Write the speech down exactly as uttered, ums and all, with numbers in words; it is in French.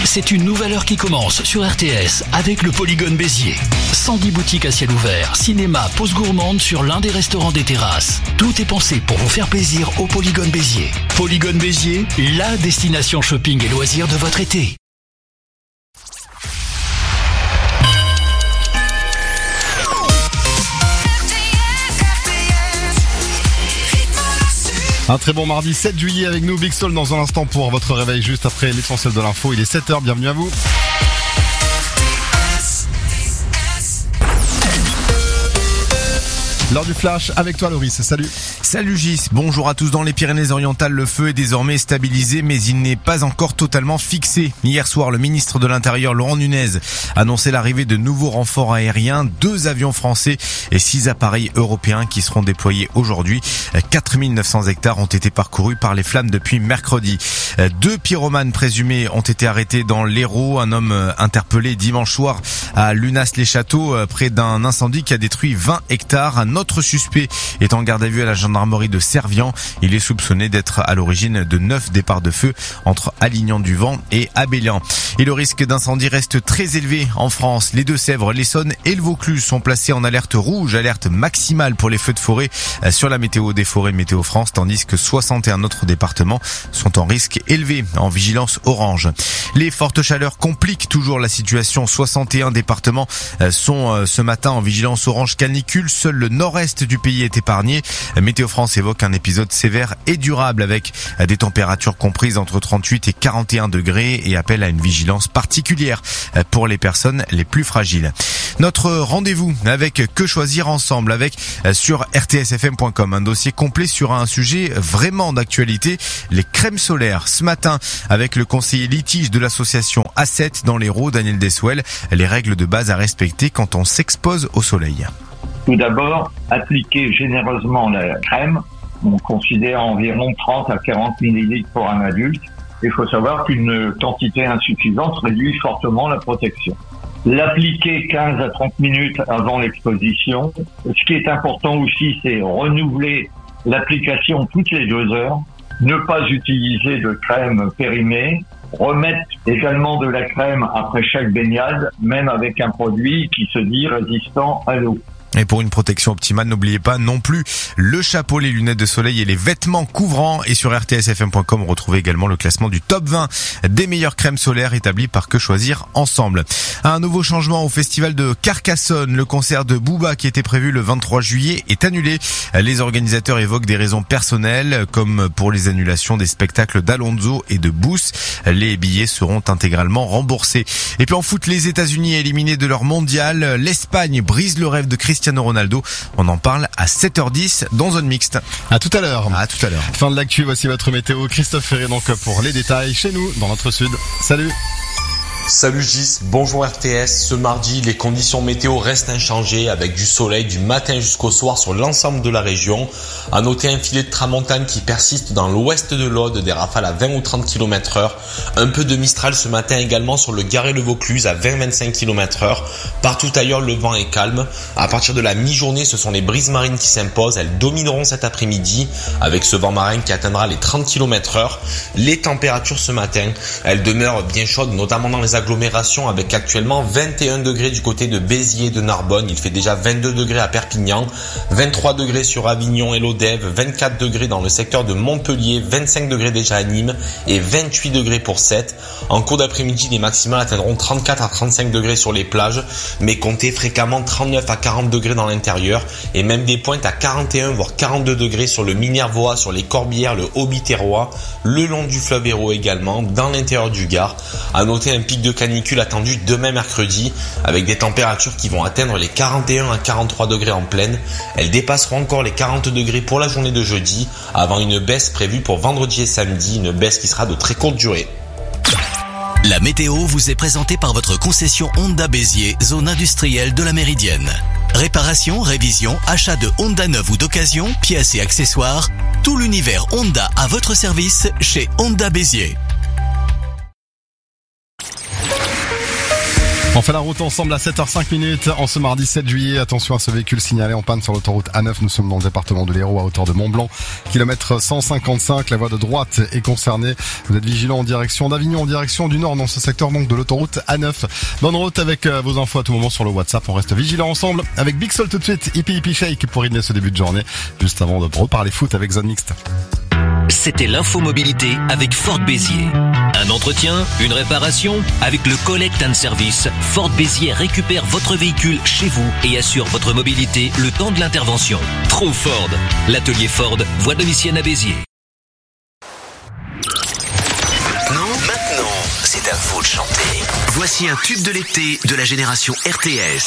c'est une nouvelle heure qui commence sur R T S avec le Polygone Béziers. cent dix boutiques à ciel ouvert, cinéma, pause gourmande sur l'un des restaurants des terrasses. Tout est pensé pour vous faire plaisir au Polygone Béziers. Polygone Béziers, la destination shopping et loisirs de votre été. Un très bon mardi sept juillet avec nous, Big Soul dans un instant pour votre réveil juste après l'essentiel de l'info. Il est sept heures, bienvenue à vous. L'heure du flash avec toi Loris, salut. Salut Gis, bonjour à tous. Dans les Pyrénées-Orientales, le feu est désormais stabilisé mais il n'est pas encore totalement fixé. Hier soir, le ministre de l'Intérieur Laurent Nunez annonçait l'arrivée de nouveaux renforts aériens, deux avions français et six appareils européens qui seront déployés aujourd'hui. quatre mille neuf cents hectares ont été parcourus par les flammes depuis mercredi. Deux pyromanes présumés ont été arrêtés dans l'Hérault. Un homme interpellé dimanche soir à Lunas-les-Châteaux près d'un incendie qui a détruit vingt hectares. Un autre suspect est en garde à vue à la gendarmerie de Servian. Il est soupçonné d'être à l'origine de neuf départs de feu entre Alignan-du-Vent et Abélian. Et le risque d'incendie reste très élevé en France. Les Deux-Sèvres, l'Essonne et le Vaucluse sont placés en alerte rouge, alerte maximale pour les feux de forêt sur la météo des forêts Météo France, tandis que soixante et un autres départements sont en risque élevé, en vigilance orange. Les fortes chaleurs compliquent toujours la situation. soixante et un départements sont ce matin en vigilance orange canicule. Seul le nord-est du pays est épargné. Météo France évoque un épisode sévère et durable avec des températures comprises entre trente-huit et quarante et un degrés et appelle à une vigilance particulière pour les personnes les plus fragiles. Notre rendez-vous avec Que choisir ensemble avec sur r t s f m point com, un dossier complet sur un sujet vraiment d'actualité, les crèmes solaires. Ce matin avec le conseiller litige de l'association A sept dans l'Hérault, Daniel Deswell, les règles de base à respecter quand on s'expose au soleil. Tout d'abord, appliquer généreusement la crème. On considère environ trente à quarante millilitres pour un adulte. Il faut savoir qu'une quantité insuffisante réduit fortement la protection. L'appliquer quinze à trente minutes avant l'exposition. Ce qui est important aussi, c'est renouveler l'application toutes les deux heures. Ne pas utiliser de crème périmée. Remettre également de la crème après chaque baignade, même avec un produit qui se dit résistant à l'eau. Et pour une protection optimale, n'oubliez pas non plus le chapeau, les lunettes de soleil et les vêtements couvrants. Et sur r t s f m point com, on retrouve également le classement du top vingt des meilleures crèmes solaires établi par Que choisir ensemble. Un nouveau changement au festival de Carcassonne. Le concert de Booba qui était prévu le vingt-trois juillet est annulé. Les organisateurs évoquent des raisons personnelles comme pour les annulations des spectacles d'Alonso et de Booth. Les billets seront intégralement remboursés. Et puis en foot, les États-Unis éliminés de leur mondial. L'Espagne brise le rêve de Cristiano Ronaldo. On en parle à sept heures dix dans Zone Mixte. À tout à l'heure. À tout à l'heure. Fin de l'actu, voici votre météo. Christophe Ferré donc pour les détails chez nous dans notre sud. Salut. Salut Gis, bonjour R T S. Ce mardi, les conditions météo restent inchangées avec du soleil du matin jusqu'au soir sur l'ensemble de la région. À noter un filet de tramontane qui persiste dans l'ouest de l'Aude, des rafales à vingt ou trente kilomètres heure. Un peu de mistral ce matin également sur le Gard et le Vaucluse à vingt à vingt-cinq kilomètres heure. Partout ailleurs, le vent est calme. À partir de la mi-journée, ce sont les brises marines qui s'imposent. Elles domineront cet après-midi avec ce vent marin qui atteindra les trente kilomètres heure. Les températures ce matin, elles demeurent bien chaudes, notamment dans les agglomération avec actuellement vingt et un degrés du côté de Béziers et de Narbonne. Il fait déjà vingt-deux degrés à Perpignan, vingt-trois degrés sur Avignon et l'Odève, vingt-quatre degrés dans le secteur de Montpellier, vingt-cinq degrés déjà à Nîmes et vingt-huit degrés pour Sète. En cours d'après-midi, les maximales atteindront trente-quatre à trente-cinq degrés sur les plages, mais comptez fréquemment trente-neuf à quarante degrés dans l'intérieur et même des pointes à quarante et un voire quarante-deux degrés sur le Minervois, sur les Corbières, le Haut-Biterrois, le long du fleuve Hérault également, dans l'intérieur du Gard. À noter un pic de canicule attendu demain mercredi avec des températures qui vont atteindre les quarante et un à quarante-trois degrés en plaine. Elles dépasseront encore les quarante degrés pour la journée de jeudi avant une baisse prévue pour vendredi et samedi, une baisse qui sera de très courte durée. La météo vous est présentée par votre concession Honda Béziers, zone industrielle de la Méridienne. Réparation, révision, achat de Honda neuf ou d'occasion, pièces et accessoires, tout l'univers Honda à votre service chez Honda Béziers. On fait la route ensemble à sept heures cinq en ce mardi sept juillet. Attention à ce véhicule signalé en panne sur l'autoroute A neuf. Nous sommes dans le département de l'Hérault à hauteur de Mont-Blanc. Kilomètre cent cinquante-cinq, la voie de droite est concernée. Vous êtes vigilants en direction d'Avignon, en direction du nord dans ce secteur donc de l'autoroute A neuf. Bonne route avec vos infos à tout moment sur le WhatsApp. On reste vigilants ensemble avec Big Soul tout de suite. Hippie Hippie Shake pour rythmer ce début de journée. Juste avant de reparler foot avec Zone Mixte. C'était l'info mobilité avec Ford Béziers. Un entretien, une réparation, avec le Collect and Service, Ford Béziers récupère votre véhicule chez vous et assure votre mobilité le temps de l'intervention. True Ford, l'atelier Ford, voie de Vissienne à Béziers. Maintenant, maintenant, c'est à vous de chanter. Voici un tube de l'été de la génération R T S.